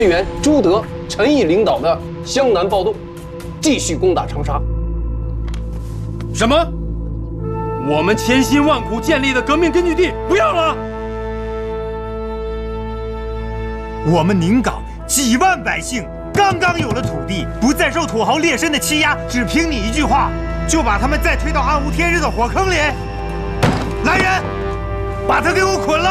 员朱德、陈毅领导的湘南暴动，继续攻打长沙。 什么？我们千辛万苦建立的革命根据地不要了？ 我们宁港几万百姓刚刚有了土地，不再受土豪劣绅的欺压，只凭你一句话，就把他们再推到暗无天日的火坑里。来人，把他给我捆了！